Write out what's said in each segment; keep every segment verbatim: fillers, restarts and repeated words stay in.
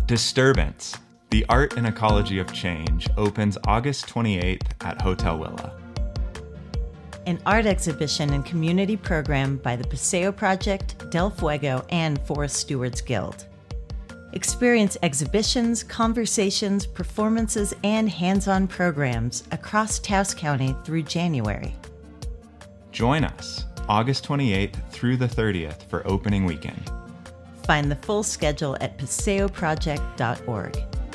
Disturbance, The Art and Ecology of Change opens August twenty-eighth at Hotel Willa. An art exhibition and community program by the Paseo Project, Del Fuego, and Forest Stewards Guild. Experience exhibitions, conversations, performances, and hands-on programs across Taos County through January. Join us August twenty-eighth through the thirtieth for opening weekend. Find the full schedule at paseo project dot org.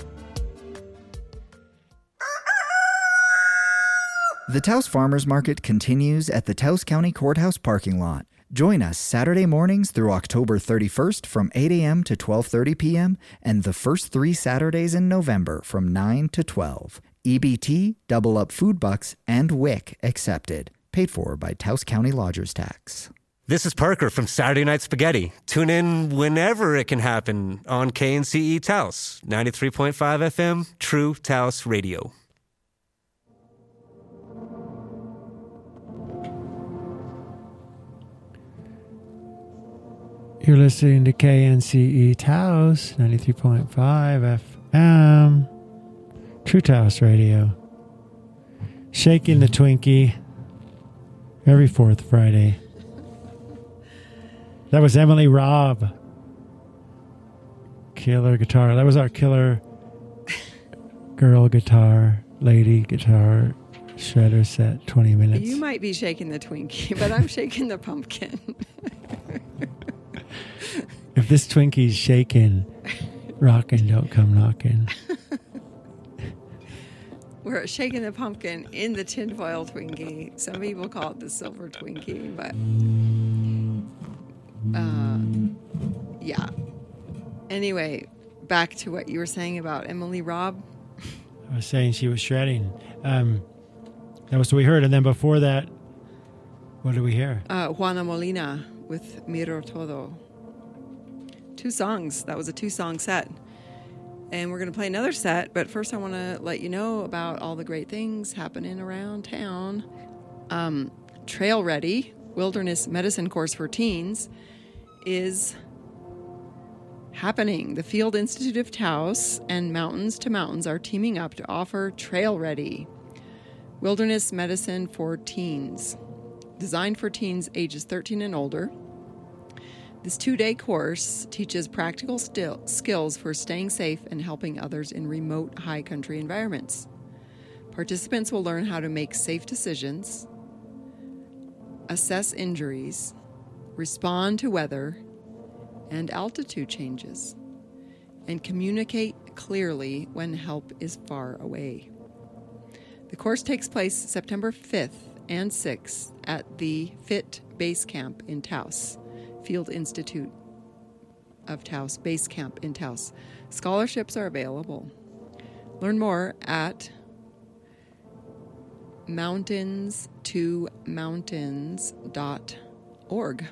The Taos Farmers Market continues at the Taos County Courthouse parking lot. Join us Saturday mornings through October thirty-first from eight a.m. to twelve thirty p.m. and the first three Saturdays in November from nine to twelve. E B T, Double Up Food Bucks, and W I C accepted. Paid for by Taos County Lodgers Tax. This is Parker from Saturday Night Spaghetti. Tune in whenever it can happen on K N C E Taos, ninety-three point five F M, True Taos Radio. You're listening to K N C E Taos, ninety-three point five F M, True Taos Radio. Shaking the Twinkie every fourth Friday. That was Emily Robb. Killer guitar. That was our killer girl guitar, lady guitar shredder set, twenty minutes. You might be shaking the Twinkie, but I'm shaking the pumpkin. If this Twinkie's shaking, rockin', don't come knocking. We're shaking the pumpkin in the tinfoil Twinkie. Some people call it the silver Twinkie, but uh, yeah. Anyway, back to what you were saying about Emily Robb. I was saying she was shredding. Um, that was what we heard. And then before that, what did we hear? Uh, Juana Molina with Miro Todo. Two songs. That was a two-song set. And we're going to play another set, but first I want to let you know about all the great things happening around town. Um, Trail Ready, Wilderness Medicine Course for Teens, is happening. The Field Institute of Taos and Mountains to Mountains are teaming up to offer Trail Ready, Wilderness Medicine for Teens, designed for teens ages thirteen and older. This two-day course teaches practical still skills for staying safe and helping others in remote, high-country environments. Participants will learn how to make safe decisions, assess injuries, respond to weather and altitude changes, and communicate clearly when help is far away. The course takes place September fifth and sixth at the FIT Base Camp in Taos. Field Institute of Taos, Base Camp in Taos. Scholarships are available. Learn more at mountains to mountains dot org.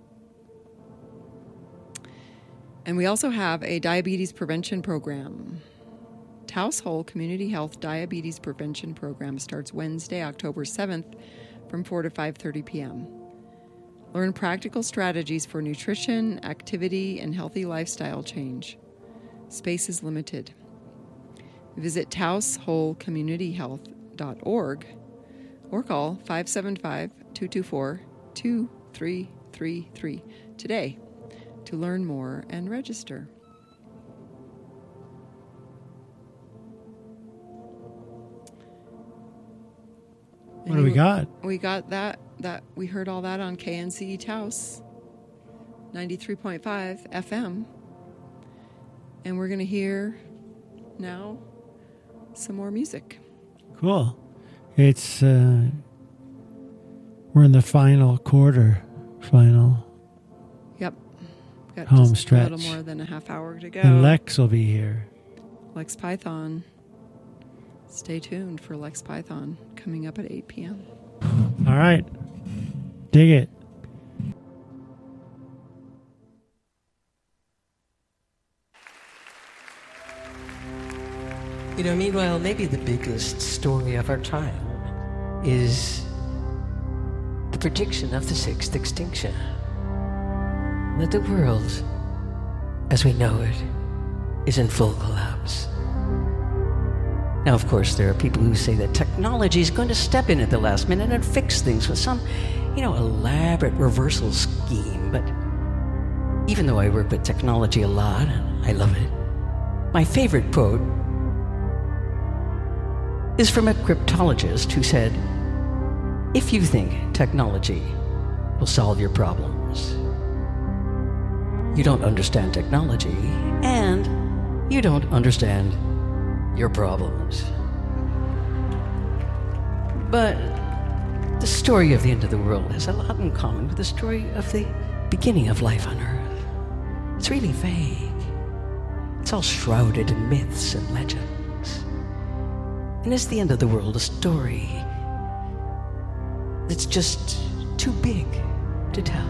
And we also have a diabetes prevention program. Taos Whole Community Health Diabetes Prevention Program starts Wednesday, October seventh from four to five thirty p.m. Learn practical strategies for nutrition, activity, and healthy lifestyle change. Space is limited. Visit taos whole community health dot org or call five seven five, two two four, two three three three today to learn more and register. What do we got? We got that. That we heard all that on K N C E Taos, ninety-three point five F M. And we're going to hear now some more music. Cool. It's, uh, we're in the final quarter, final Yep. Got home just stretch. a little more than a half hour to go. And Lex will be here. Lex Python. Stay tuned for Lex Python coming up at eight p.m. All right. Dig it. You know, meanwhile, maybe the biggest story of our time is the prediction of the sixth extinction. That the world, as we know it, is in full collapse. Now, of course, there are people who say that technology is going to step in at the last minute and fix things with some, you know, elaborate reversal scheme. But even though I work with technology a lot, and I love it, my favorite quote is from a cryptologist who said, "If you think technology will solve your problems, you don't understand technology, and you don't understand your problems." But the story of the end of the world has a lot in common with the story of the beginning of life on Earth. It's really vague. It's all shrouded in myths and legends. And is the end of the world a story that's just too big to tell?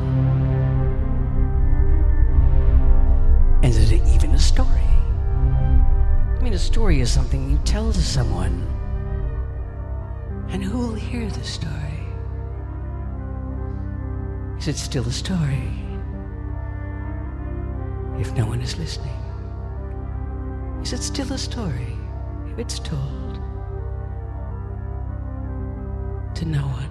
And is it even a story? I mean, a story is something you tell to someone. And who will hear the story? Is it still a story if no one is listening? Is it still a story if it's told to no one?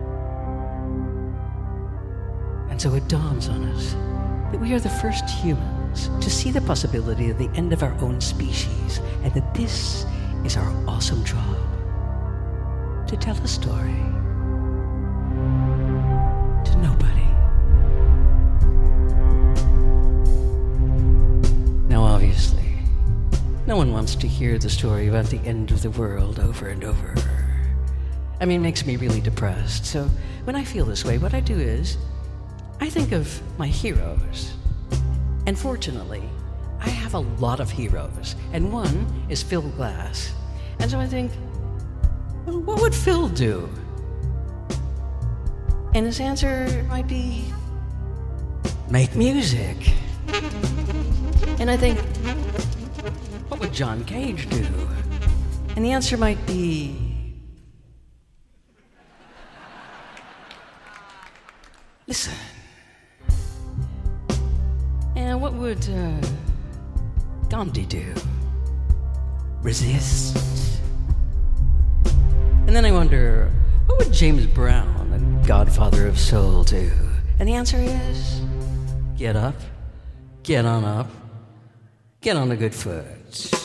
And so it dawns on us that we are the first humans to see the possibility of the end of our own species, and that this is our awesome job, to tell a story to nobody. Now, obviously, no one wants to hear the story about the end of the world over and over. I mean, it makes me really depressed. So when I feel this way, what I do is I think of my heroes. And fortunately, I have a lot of heroes, and one is Phil Glass. And so I think, well, what would Phil do? And his answer might be, make music. And I think, what would John Cage do? And the answer might be, listen. And what would uh, Gandhi do? Resist. And then I wonder, what would James Brown, the godfather of soul, do? And the answer is, get up, get on up, get on a good foot.